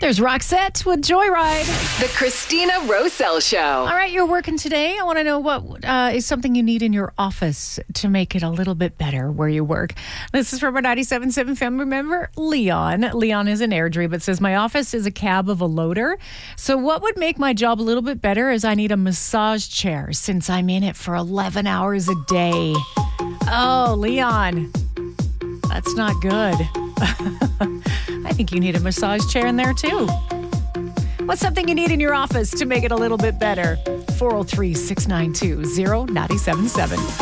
There's Roxette with Joyride. The Christina Roselle Show. All right, you're working today. I want to know what is something you need in your office to make it a little bit better where you work. This is from our 97.7 family member, Leon. Leon is an Airdrie, but says, my office is a cab of a loader. So what would make my job a little bit better is I need a massage chair since I'm in it for 11 hours a day. Oh, Leon, that's not good. I think you need a massage chair in there too. What's something you need in your office to make it a little bit better? 403-692-0977.